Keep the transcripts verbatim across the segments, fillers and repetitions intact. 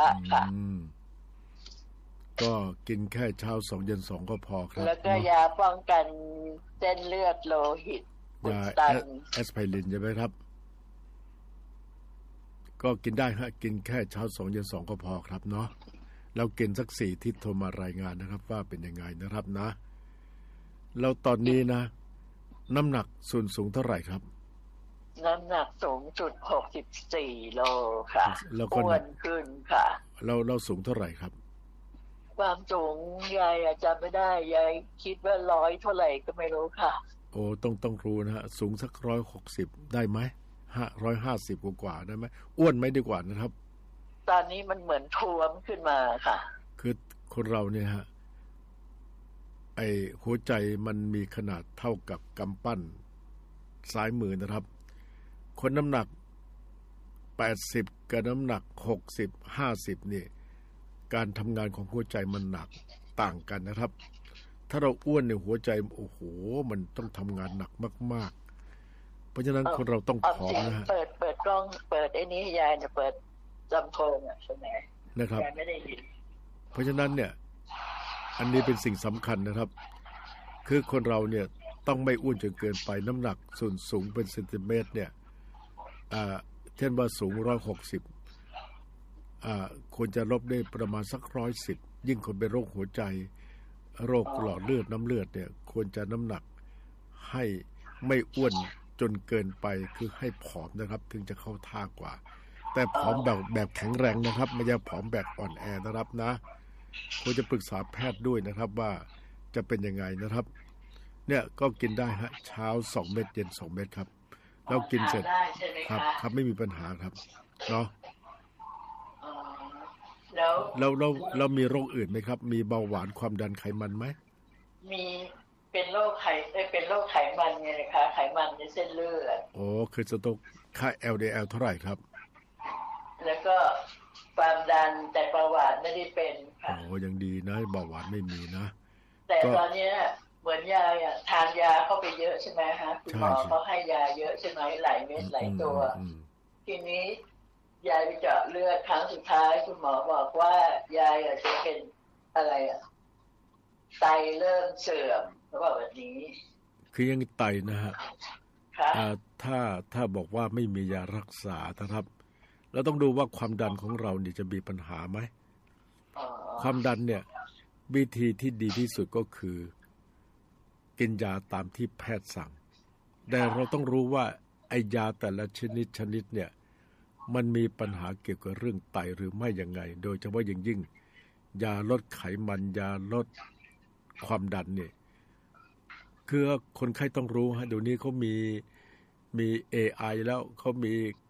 ะค่ะก็กินแค่เช้าสองเย็นสองก็พอครับแล้วก็ยาป้องกันเส้นเลือดโลหิตยาแอสไพรินใช่ไหมครับก็กินได้ฮะกินแค่เช้าสองเย็นสองก็พอครับเนาะเรากินสักสี่ทิศโทรมารายงานนะครับว่าเป็นยังไงนะครับนะแล้วตอนนี้นะน้ำหนักส่วนสูงเท่าไหร่ครับน้ำหนักสูงจุดหกสิบสี่โลค่ะอ้วนขึ้นค่ะเราเราสูงเท่าไหร่ครับความสูงยายจำไม่ได้ยายคิดว่าร้อยเท่าไหร่ก็ไม่รู้ค่ะโอ้ต้องต้องรู้นะฮะสูงสักร้อยหกสิบได้ไหมห้าร้อยห้าสิบกว่าได้ไหมอ้วนไหมดีกว่านะครับตอนนี้มันเหมือนท้วมขึ้นมาค่ะคือคนเราเนี่ยฮะไอหัวใจมันมีขนาดเท่ากับกำปั้นซ้ายมือนะครับคนน้ำหนักแปดสิบกับน้ำหนักหกสิบ ห้าสิบนี่การทำงานของหัวใจมันหนักต่างกันนะครับถ้าเราอ้วนเนี่ยหัวใจโอ้โหมันต้องทำงานหนักมากๆเพราะฉะนั้นคนเราต้องผอมนะฮะเปิดเปิดกล้องเปิดไอ้นี้ให้ยายเนี่ยเปิดลำโพงอ่ะใช่ไหมนะครับยายไม่ได้ยินเพราะฉะนั้นเนี่ยอันนี้เป็นสิ่งสำคัญนะครับคือคนเราเนี่ยต้องไม่อ้วนจนเกินไปน้ำหนักส่วนสูงเป็นเซนติเมตรเนี่ยอ่าเช่นว่าสูงร้อยหกสิบอ่าควรจะลบได้ประมาณสักร้อยสิบยิ่งคนเป็นโรคหัวใจโรคหลอดเลือดน้ำเลือดเนี่ยควรจะน้ำหนักให้ไม่อ้วนจนเกินไปคือให้ผอมนะครับถึงจะเข้าท่ากว่าแต่ผอมแบบแบบแข็งแรงนะครับไม่ใช่ผอมแบบอ่อนแอนะครับนะควรจะปรึกษาแพทย์ด้วยนะครับว่าจะเป็นยังไงนะครับเนี่ยก็กินได้ฮะเช้าสองเม็ดเย็นสองเม็ดครับเรากินเสร็จครับครับไม่มีปัญหาครับเนาะแล้วเราเราเรามีโรคอื่นไหมครับมีเบาหวานความดันไขมันไหมมีเป็นโรคไขเป็นโรคไขมันไงนะคะไขมันในเส้นเลือดโอ้คือสต๊อกค่า แอล ดี แอล เท่าไหร่ครับแล้วก็ความดันแต่เบาหวานไม่ได้เป็นค่ะโอ้ยังดีนะเบาหวานไม่มีนะแต่ตอนนี้เหมือนยายอ่ะทานยาเข้าไปเยอะใช่ไหมฮะคุณหมอเขาให้ยาเยอะใช่ไหมหลายเม็ดหลายตัวทีนี้ยายไปเจาะเลือดครั้งสุดท้ายคุณหมอบอกว่ายายอาจจะเป็นอะไรอ่ะไตเริ่มเสื่อมเขาบอกแบบนี้คือยังไตนะฮะถ้าถ้าบอกว่าไม่มียารักษานะครับเราต้องดูว่าความดันของเราเนี่ยจะมีปัญหาไหมความดันเนี่ยวิธีที่ดีที่สุดก็คือกินยาตามที่แพทย์สั่งแต่เราต้องรู้ว่าไอ้ยาแต่ละชนิดชนิดเนี่ยมันมีปัญหาเกี่ยวกับเรื่องไตหรือไม่ยังไงโดยเฉพาะอย่างยิ่งยาลดไขมันยาลดความดันเนี่ยคือคนไข้ต้องรู้ฮะเดี๋ยวนี้เขามีมี เอ ไอ แล้วเขามี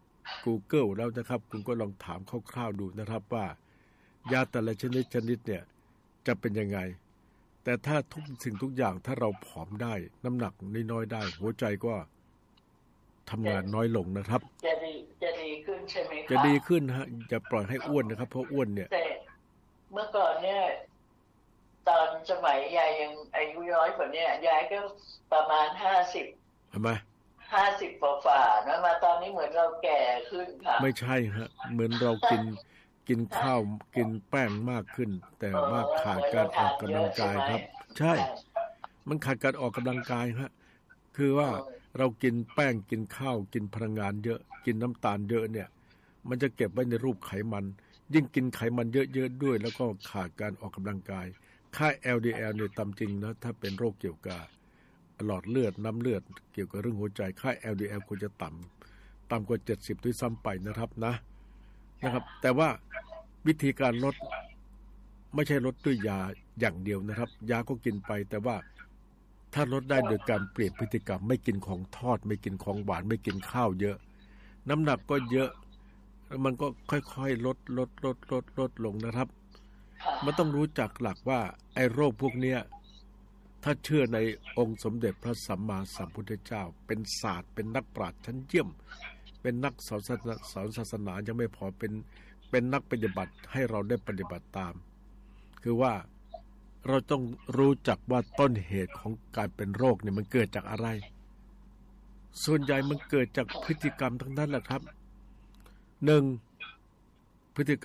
Google แล้วนะครับคุณก็ลองถามคร่าวๆดูนะครับว่ายาแต่ละชนิดชนิดเนี่ยจะเป็นยังไงแต่ถ้าทุกสิ่งทุกอย่างถ้าเราผอมได้น้ำหนักน้อยๆได้หัวใจก็ทำงานน้อยลงนะครับจะดีจะดีขึ้นใช่ไหมคะจะดีขึ้นฮะจะปล่อยให้อ้วนนะครับเพราะอ้วนเนี่ยแต่เมื่อก่อนเนี่ยตอนสมัยยายยังอายุน้อยกว่านี้ยายก็ประมาณห้าสิบทำไมห้าสิบฝ่าๆนะมาตอนนี้เหมือนเราแก่ขึ้นค่ะไม่ใช่ฮะเหมือนเรากินกินข้าวกินแป้งมากขึ้นแต่ว่าขาดการออกกำลังกายครับใช่มันขาดการออกกำลังกายฮะคือว่าเรากินแป้งกินข้าวกินพลังงานเยอะกินน้ำตาลเยอะเนี่ยมันจะเก็บไว้ในรูปไขมันยิ่งกินไขมันเยอะๆด้วยแล้วก็ขาดการออกกำลังกายค่า แอล ดี แอล เนี่ยต่ำจริงนะถ้าเป็นโรคเกี่ยวกับหลอดเลือดน้ำเลือดเกี่ยวกับเรื่องหัวใจค่า แอล ดี แอล ควรจะต่ำต่ำกว่าเจ็ดสิบด้วยซ้ำไปนะครับนะนะครับแต่ว่าวิธีการลดไม่ใช่ลดด้วยยาอย่างเดียวนะครับยาก็กินไปแต่ว่าถ้าลดได้โดยการเปลี่ยนพฤติกรรมไม่กินของทอดไม่กินของหวานไม่กินข้าวเยอะน้ำหนักก็เยอะมันก็ค่อยๆลดลดลดลดลดลงนะครับมันต้องรู้จักหลักว่าไอ้โรคพวกเนี้ยถ้าเชื่อในองค์สมเด็จพระสัมมาสัมพุทธเจ้าเป็นศาสตร์เป็นนักปราชญ์ชั้นเยี่ยมเป็นนักสอนสอนศาสนายังไม่พอเป็นเป็นนักปฏิบัติให้เราได้ปฏิบัติตามคือว่าเราต้องรู้จักว่าต้นเหตุของการเป็นโรคเนี่ยมันเกิดจากอะไรส่วนใหญ่มันเกิดจากพฤติกรรมทั้งนั้นแหละครับหนึ่งพฤติกรรม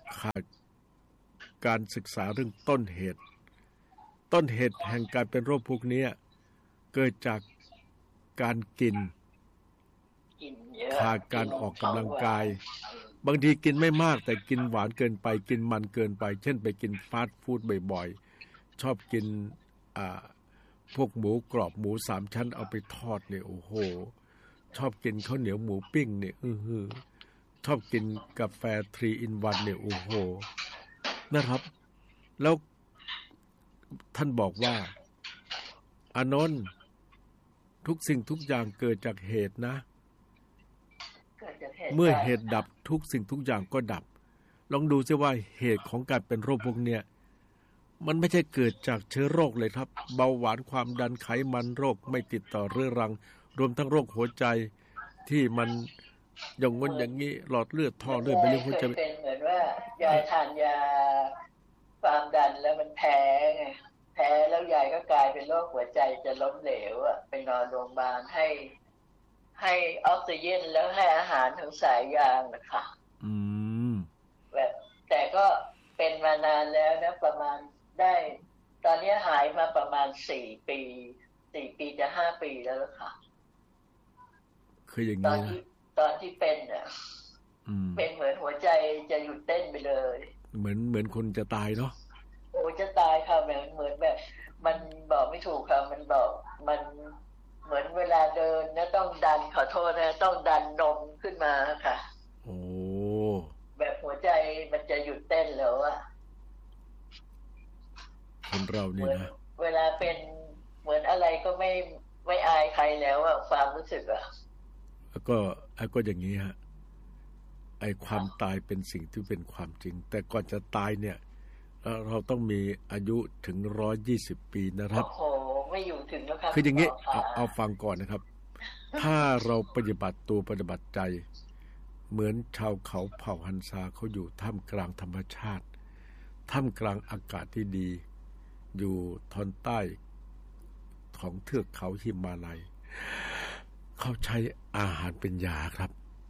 ขาดการศึกษาเรื่องต้นเหตุต้นเหตุแห่งการเป็นโรคพวกนี้เกิดจากการกินขาดการออกกำลังกายบางทีกินไม่มากแต่กินหวานเกินไปกินมันเกินไปเช่นไปกินฟาสต์ฟู้ดบ่อยๆชอบกินอ่าพวกหมูกรอบหมูสามชั้นเอาไปทอดเนี่ยโอ้โหชอบกินข้าวเหนียวหมูปิ้งเนี่ยอือหือชอบกินกาแฟทรีอินวันเนี่ยโอ้โหนะครับแล้วท่านบอกว่าอานนท์ทุกสิ่งทุกอย่างเกิดจากเหตุนะเมื่อเหตุดับทุกสิ่งทุกอย่างก็ดับลองดูซิว่าเหตุของการเป็นโรคพวกเนี้ยมันไม่ใช่เกิดจากเชื้อโรคเลยครับเบาหวานความดันไขมันโรคไม่ติดต่อเรื้อรังรวมทั้งโรคหัวใจที่มันอย่างงนอย่างนี้หลอดเลือดท่อเลือดไปเลี้ยงหัวใจเป็นเหมือนว่ายายทานยาความดันแล้วมันแพ้ไงแพ้แล้วยายก็กลายเป็นโรคหัวใจจะล้มเหลวอ่ะไปนอนโรงพยาบาลให้ให้ออกซิเจนแล้วให้อาหารทางสายยางนะคะอืมแบบแต่ก็เป็นมานานแล้วนะประมาณได้ตอนนี้หายมาประมาณสี่ปีสี่ปีจะห้าปีแล้วค่ะคืออย่างนี้นะตอนที่เป็นอ่ะเป็นเหมือนหัวใจจะหยุดเต้นไปเลยเหมือนเหมือนคนจะตายเนาะโอ้จะตายค่ะเหมือนเหมือนแบบมันบอกไม่ถูกค่ะมันบอกมันเหมือนเวลาเดินนะต้องดันขอโทษนะต้องดันนมขึ้นมาค่ะโอ้แบบหัวใจมันจะหยุดเต้นแล้วอะคนเรานี่นะเวลาเป็นเหมือนอะไรก็ไม่ไม่อายใครแล้วอะความรู้สึกอะแล้วก็ไอ้ก็อย่างนี้ฮะไอ้ความตายเป็นสิ่งที่เป็นความจริงแต่ก่อนจะตายเนี่ยเราต้องมีอายุถึงร้อยยี่สิบปีนะครับโอ้โหไม่อยู่ถึงแล้วครับคืออย่างนี้เอาเอาฟังก่อนนะครับถ้าเราปฏิบัติตัวปฏิบัติใจเหมือนชาวเขาเผ่าฮันซาเขาอยู่ท่ามกลางธรรมชาติท่ามกลางอากาศที่ดีอยู่ทอนใต้ของเทือกเขาหิมาลัยเขาใช้อาหารเป็นยาครับ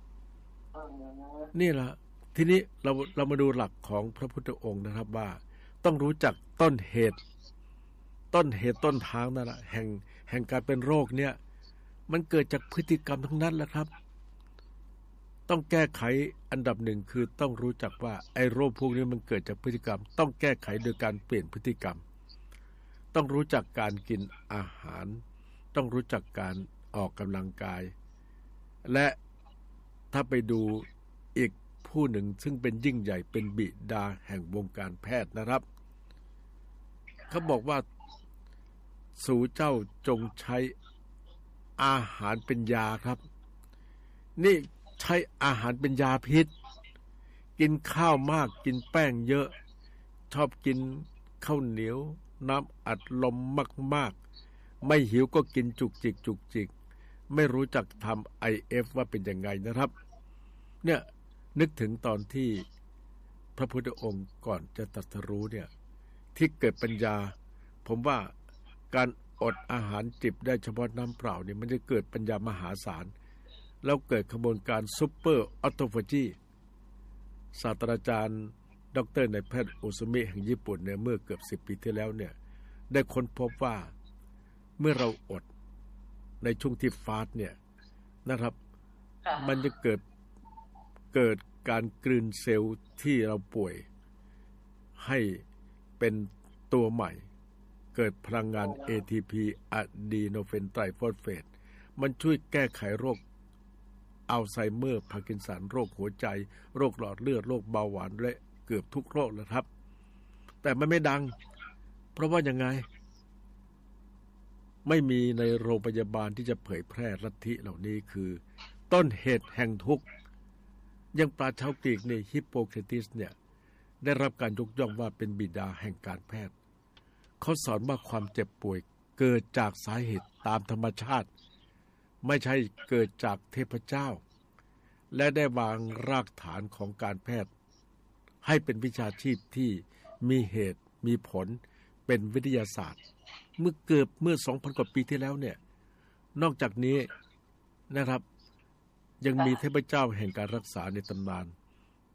นี่แหละทีนี้เราเรามาดูหลักของพระพุทธองค์นะครับว่าต้องรู้จักต้นเหตุต้นเหตุต้นทางนั่นแหละแห่งแห่งการเป็นโรคเนี่ยมันเกิดจากพฤติกรรมทั้งนั้นแหละครับต้องแก้ไขอันดับหนึ่งคือต้องรู้จักว่าไอ้โรคพวกนี้มันเกิดจากพฤติกรรมต้องแก้ไขโดยการเปลี่ยนพฤติกรรมต้องรู้จักการกินอาหารต้องรู้จักการออกกำลังกายและถ้าไปดูอีกผู้หนึ่งซึ่งเป็นยิ่งใหญ่เป็นบิดาแห่งวงการแพทย์นะครับเขาบอกว่าสู่เจ้าจงใช้อาหารเป็นยาครับนี่ใช้อาหารเป็นยาพิษกินข้าวมากกินแป้งเยอะชอบกินข้าวเหนียวน้ำอัดลมมากๆไม่หิวก็กินจุกจิกจุกจิกไม่รู้จักทำ ไอ เอฟ ว่าเป็นยังไงนะครับเนี่ยนึกถึงตอนที่พระพุทธองค์ก่อนจะตรัสรู้เนี่ยที่เกิดปัญญาผมว่าการอดอาหารจิบได้เฉพาะน้ำเปล่าเนี่ยมันจะเกิดปัญญามหาศาลแล้วเกิดขบวนการซุปเปอร์ออโตฟาจีศาสตราจารย์ดร.นายแพทย์โอซุมิแห่งญี่ปุ่นเนี่ยเมื่อเกือบสิบปีที่แล้วเนี่ยได้ค้นพบว่าเมื่อเราอดในช่วงที่ฟาสต์เนี่ยนะครับมันจะเกิดเกิดการกลืนเซลล์ที่เราป่วยให้เป็นตัวใหม่เกิดพลังงาน เอ ที พี อะดีโนเฟนไตรฟอสเฟตมันช่วยแก้ไขโรคอัลไซเมอร์พาร์กินสันโรคหัวใจโรคหลอดเลือดโรคเบาหวานและเกือบทุกโรคแล้วครับแต่มันไม่ดังเพราะว่ายังไงไม่มีในโรงพยาบาลที่จะเผยแพร่ลัทธิเหล่านี้คือต้นเหตุแห่งทุกข์ยังปราชญ์กรีกในฮิปโปเครติสเนี่ยได้รับการยกย่องว่าเป็นบิดาแห่งการแพทย์เขาสอนว่าความเจ็บป่วยเกิดจากสาเหตุตามธรรมชาติไม่ใช่เกิดจากเทพเจ้าและได้วางรากฐานของการแพทย์ให้เป็นวิชาชีพที่มีเหตุมีผลเป็นวิทยาศาสตร์เมื่อเกิดเมื่อ สองพัน กว่าปีที่แล้วเนี่ยนอกจากนี้นะครับยังมีเทพเจ้าแห่งการรักษาในตำนาน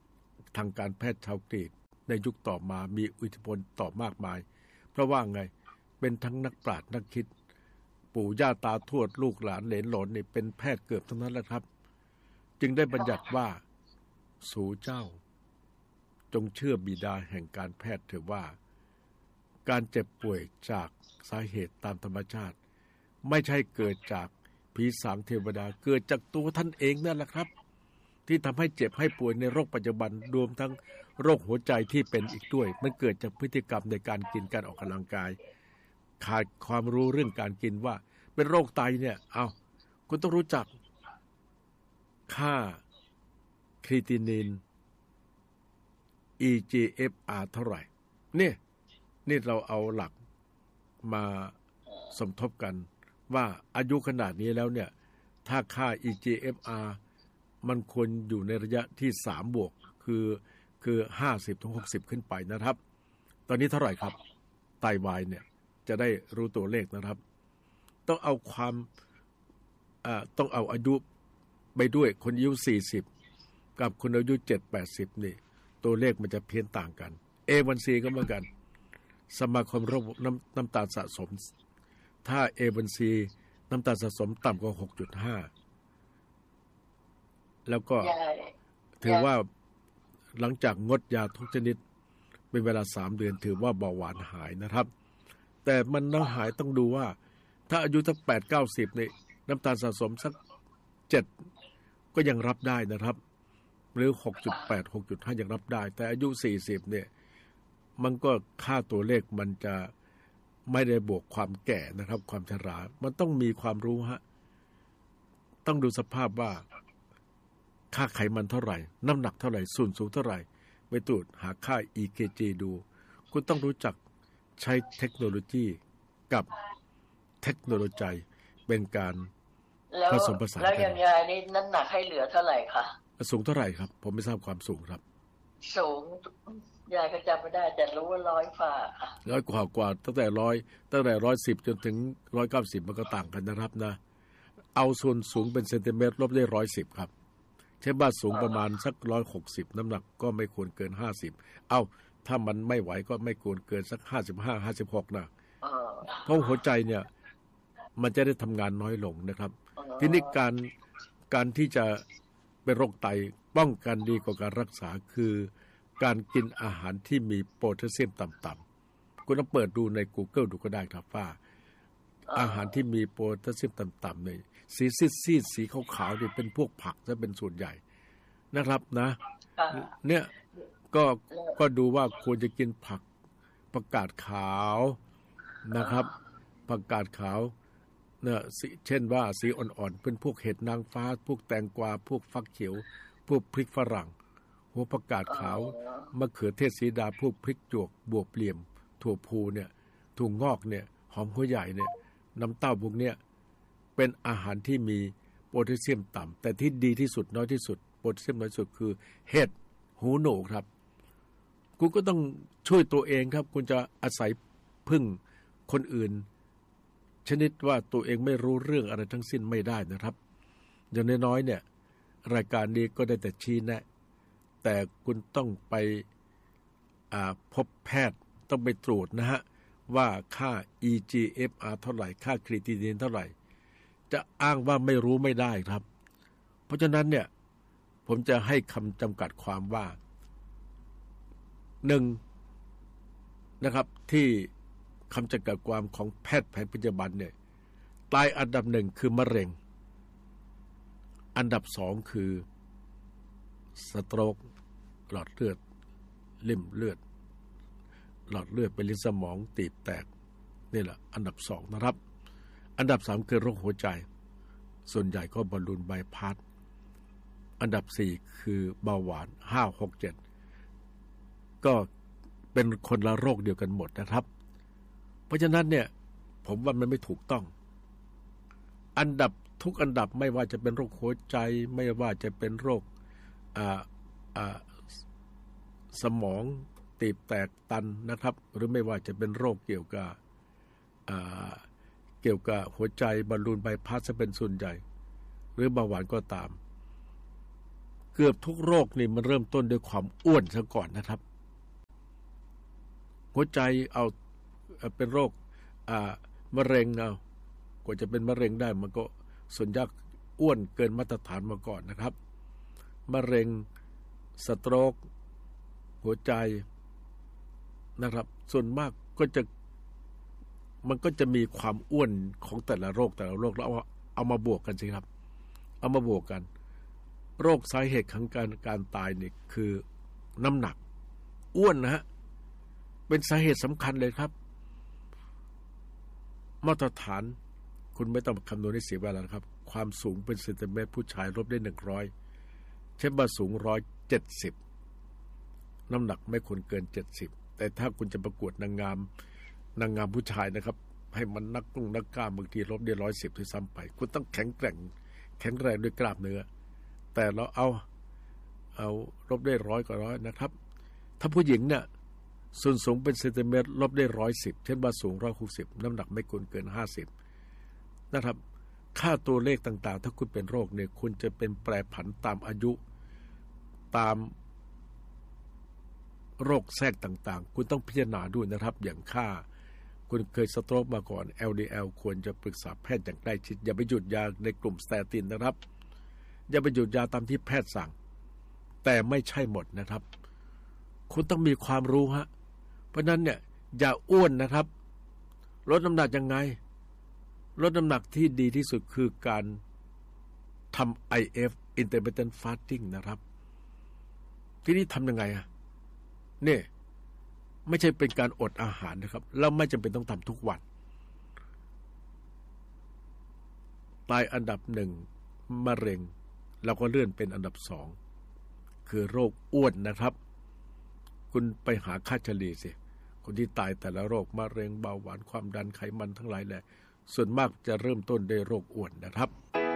ทางการแพทย์ชาวกรีกในยุคต่อมามีอิทธิพลต่อมากมายเพราะว่าไงเป็นทั้งนักปราชญ์นักคิดปู่ย่าตาทวดลูกหลานเหลนหลนนี่เป็นแพทย์เกือบทั้งนั้นแหละครับจึงได้บัญญัติว่าสู่เจ้าจงเชื่อบิดาแห่งการแพทย์เถอะว่าการเจ็บป่วยจากสาเหตุตามธรรมชาติไม่ใช่เกิดจากผีสางเทวดาเกิดจากตัวท่านเองนั่นแหละครับที่ทำให้เจ็บให้ป่วยในโรคปัจจุบันรวมทั้งโรคหัวใจที่เป็นอีกด้วยมันเกิดจากพฤติกรรมในการกินการออกกำลังกายขาดความรู้เรื่องการกินว่าเป็นโรคไตเนี่ยเอาคุณต้องรู้จักค่าครีตินิน อี จี เอฟ อาร์ เท่าไหร่นี่นี่เราเอาหลักมาสมทบกันว่าอายุขนาดนี้แล้วเนี่ยถ้าค่า อี จี เอฟ อาร์ มันควรอยู่ในระยะที่สามบวกคือคือห้าสิบถึงหกสิบขึ้นไปนะครับตอนนี้เท่าไหร่ครับไตวายเนี่ยจะได้รู้ตัวเลขนะครับต้องเอาความอ่าต้องเอาอายุไปด้วยคนอายุสี่สิบกับคนอายุเจ็ด แปดสิบนี่ตัวเลขมันจะเพี้ยนต่างกัน เอ วัน ซี ก็เหมือนกันสมาคมโรคน้ำน้ำตาลสะสมถ้า เอ วัน ซี น้ำตาลสะสมต่ำกว่า หกจุดห้า แล้วก็ถือว่าหลังจากงดยาทุกชนิดเป็นเวลาสามเดือนถือว่าเบาหวานหายนะครับแต่มันต้องหายต้องดูว่าถ้าอายุสักแปด เก้าสิบนี่น้ำตาลสะสมสักเจ็ดก็ยังรับได้นะครับหรือ หกจุดแปด หกจุดห้า ยังรับได้แต่อายุสี่สิบเนี่ยมันก็ค่าตัวเลขมันจะไม่ได้บวกความแก่นะครับความชรามันต้องมีความรู้ฮะต้องดูสภาพว่าค่าไขมันเท่าไหร่น้ำหนักเท่าไหร่ส่วนสูงเท่าไหร่ไปตรวจหาค่า อี เค จี ดูคุณต้องรู้จักใช้เทคโนโลยีกับเทคโนโลยีเป็นการผสมผสานกันแล้วอย่างยายนี่น้ำหนักให้เหลือเท่าไหร่คะสูงเท่าไหร่ครับผมไม่ทราบความสูงครับสูงยายก็จำไม่ได้แต่รู้ว่าร้อยฝ่าค่ะร้อยกว่ากว่าตั้งแต่ร้อยตั้งแต่ร้อยสิบจนถึงร้อยเก้าสิบมันก็ต่างกันนะครับนะเอาส่วนสูงเป็นเซนติเมตรลบได้ร้อยสิบครับเช่นบ้านสูงประมาณสักร้อยหกสิบน้ำหนักก็ไม่ควรเกินห้าสิบเอาถ้ามันไม่ไหวก็ไม่ควรเกินสักห้าสิบห้า ห้าสิบหกนะเพราะหัวใจเนี่ยมันจะได้ทำงานน้อยลงนะครับทีนี้การการที่จะเป็นโรคไตป้องกันดีกว่าการรักษาคือการกินอาหารที่มีโพแทสเซียมต่ำๆคุณต้องเปิดดูใน Google ดูก็ได้ครับว่าอาหารที่มีโพแทสเซียมต่ำๆเนี่ยสีซีดๆสีขาวๆนี่เป็นพวกผักจะเป็นส่วนใหญ่นะครับนะเนี่ยก็ก็ดูว่าควรจะกินผักผักกาดขาวนะครับผักกาดขาวเนี่ยเช่นว่าสีอ่อนๆเป็นพวกเห็ดนางฟ้าพวกแตงกวาพวกฟักเขียวพวกพริกฝรั่งหัวผักกาดขาวมะเขือเทศสีดาพวกพริกหยวกบวบเหลี่ยมถั่วพูเนี่ยถั่วงอกเนี่ยหอมหัวใหญ่เนี่ยน้ำเต้าพวกเนี้ยเป็นอาหารที่มีโพแทสเซียมต่ำแต่ที่ดีที่สุดน้อยที่สุดโพแทสเซียมน้อยสุดคือเห็ดหูหนูครับคุณก็ต้องช่วยตัวเองครับคุณจะอาศัยพึ่งคนอื่นชนิดว่าตัวเองไม่รู้เรื่องอะไรทั้งสิ้นไม่ได้นะครับอย่างน้อยๆเนี่ยรายการนี้ก็ได้แต่ชี้แนะแต่คุณต้องไปพบแพทย์ต้องไปตรวจนะฮะว่าค่า อี จี เอฟ อาร์ เท่าไหร่ค่าครีตินินเท่าไหร่จะอ้างว่าไม่รู้ไม่ได้ครับเพราะฉะนั้นเนี่ยผมจะให้คำจำกัดความว่าหนึ่งนะครับที่คำจำกัดความของแพทย์แผนปัจจุบันเนี่ยตายอันดับหนึ่งคือมะเร็งอันดับสองคือสโตรกหลอดเลือดลิ่มเลือดหลอดเลือดไปลิ้นสมองตีบแตกนี่แหละอันดับสองนะครับอันดับสามคือโรคหัวใจส่วนใหญ่ก็บอลลูนไบพาสอันดับสี่คือเบาหวานห้า หก เจ็ดก็เป็นคนละโรคเดียวกันหมดนะครับเพราะฉะนั้นเนี่ยผมว่ามันไม่ถูกต้องอันดับทุกอันดับไม่ว่าจะเป็นโรคหัวใจไม่ว่าจะเป็นโรคอ่าอ่าสมองตีบแตกตันนะครับหรือไม่ว่าจะเป็นโรคเกี่ยวกับอ่าเกี่ยวกับหัวใจบอลลูนไบพาสจะเป็นส่วนใหญ่หรือเบาหวานก็ตามเกือบทุกโรคนี่มันเริ่มต้นด้วยความอ้วนซะก่อนนะครับหัวใจเอาเป็นโรคอ่ามะเร็งเอากว่าจะเป็นมะเร็งได้มันก็ส่วนยากอ้วนเกินมาตรฐานมาก่อนนะครับมะเร็งสโตรกหัวใจนะครับส่วนมากก็จะมันก็จะมีความอ้วนของแต่ละโรคแต่ละโรคแล้วเอาเอามาบวกกันสิครับเอามาบวกกันโรคสาเหตุของการการตายนี่คือน้ำหนักอ้วนนะฮะเป็นสาเหตุสำคัญเลยครับมาตรฐานคุณไม่ต้องคำนวณให้เสียเวลานะครับความสูงเป็นเซนติเมตรผู้ชายลบได้หนึ่งร้อยเช่นว่าสูงร้อยเจ็ดสิบน้ำหนักไม่ควรเกินเจ็ดสิบแต่ถ้าคุณจะประกวดนางงามนางงามผู้ชายนะครับให้มันนักตุ้งนักกล้ามบางทีลบได้ร้อยสิบที่ซ้ำไปคุณต้องแข็งแกร่งแข็งแรงด้วยกล้ามเนื้อแต่เราเอาเอาลบได้ร้อยกว่าร้อยนะครับถ้าผู้หญิงเนี่ยส่วนสูงเป็นเซนติเมตรลบได้ร้อยสิบเช่นว่าสูงร้อยหกสิบน้ำหนักไม่ควรเกินห้าสิบนะครับค่าตัวเลขต่างๆถ้าคุณเป็นโรคเนี่ยคุณจะเป็นแปรผันตามอายุตามโรคแทรกต่างๆคุณต้องพิจารณาด้วยนะครับอย่างค่าคุณเคยสโตรกมาก่อน แอล ดี แอล ควรจะปรึกษาแพทย์อย่างใกล้ชิดอย่าไปหยุดยาในกลุ่มสเตตินนะครับอย่าไปหยุดยาตามที่แพทย์สั่งแต่ไม่ใช่หมดนะครับคุณต้องมีความรู้ฮะเพราะนั้นเนี่ยอย่าอ้วนนะครับลดน้ำหนักยังไงลดน้ำหนักที่ดีที่สุดคือการทำ ไอ เอฟ intermittent fasting นะครับที่นี่ทำยังไงอะเนี่ยไม่ใช่เป็นการอดอาหารนะครับแล้วไม่จำเป็นต้องทำทุกวันตายอันดับหนึ่งมะเร็งเราก็เลื่อนเป็นอันดับสองคือโรคอ้วนนะครับคุณไปหาค่าเฉลี่ยสิคนที่ตายแต่ละโรคมะเร็งเบาหวานความดันไขมันทั้งหลายแหละส่วนมากจะเริ่มต้นด้วยโรคอ้วนนะครับ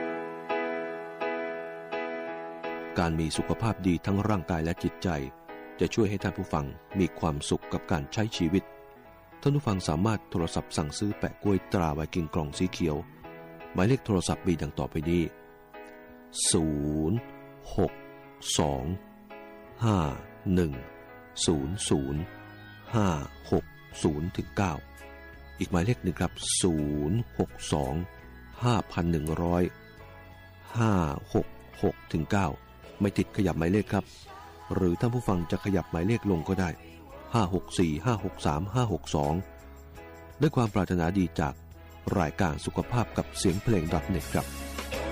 การมีสุขภาพดีทั้งร่างกายและจิตใจจะช่วยให้ท่านผู้ฟังมีความสุขกับการใช้ชีวิตท่านผู้ฟังสามารถโทรศัพท์สั่งซื้อแปะกล้วยตราไวกิ้งกล่องสีเขียวหมายเลขโทรศัพท์มีดังต่อไปนี้ศูนย์ หก สอง ห้า หนึ่ง ศูนย์ ศูนย์ ห้า หก ศูนย์ ถึง เก้าอีกหมายเลขหนึ่งครับศูนย์ หก สอง ห้า หนึ่ง ศูนย์ ห้า หก หก ถึง เก้าไม่ติดขยับหมายเลขครับหรือท่านผู้ฟังจะขยับหมายเลขลงก็ได้ห้า หก สี่ ห้า หก สาม ห้า หก สองด้วยความปรารถนาดีจากรายการสุขภาพกับเสียงเพลง .เน็ต ครับ